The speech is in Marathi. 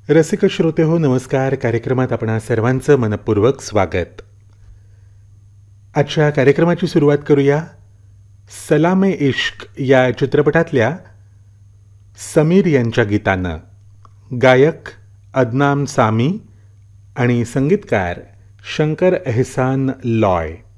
रसिक श्रोते हो, नमस्कार. कार्यक्रमात आपणा सर्वांचं मनपूर्वक स्वागत. आजच्या कार्यक्रमाची सुरुवात करूया सलामे इश्क या चित्रपटातल्या समीर यांच्या गीतानं. गायक अदनाम सामी आणि संगीतकार शंकर एहसान लॉय.